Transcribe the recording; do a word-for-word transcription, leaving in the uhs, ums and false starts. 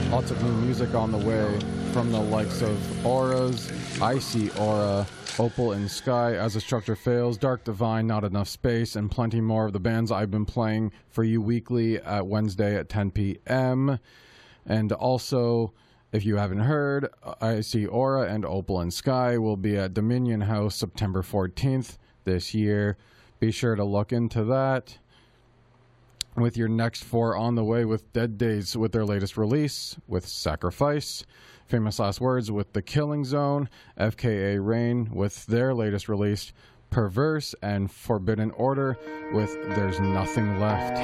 Lots of new music on the way from the likes of Auras, I See Aura, Opal in Sky, As a Structure Fails, Dark Divine, Not Enough Space, and plenty more of the bands I've been playing for you weekly at Wednesday at ten p m And also, if you haven't heard, I See Aura and Opal in Sky will be at Dominion House September fourteenth this year. Be sure to look into that. With your next four on the way with Dead Days with their latest release, with Sacrifice, Famous Last Words with The Killing Zone, F K A Rain with their latest release, Perverse, and Forbidden Order with There's Nothing Left.